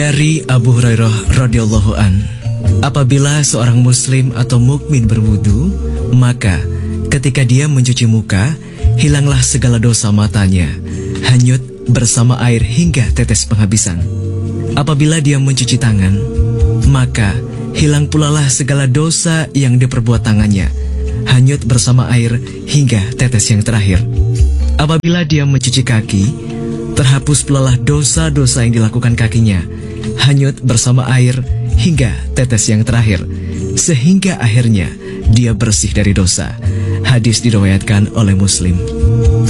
Dari Abu Hurairah radhiyallahu an, apabila seorang muslim atau mukmin berwudu, maka ketika dia mencuci muka, hilanglah segala dosa matanya, hanyut bersama air hingga tetes penghabisan. Apabila dia mencuci tangan, maka hilang pulalah segala dosa yang diperbuat tangannya, hanyut bersama air hingga tetes yang terakhir. Apabila dia mencuci kaki, terhapus pulalah dosa-dosa yang dilakukan kakinya, hanyut bersama air hingga tetes yang terakhir, sehingga akhirnya dia bersih dari dosa. Hadis diriwayatkan oleh Muslim.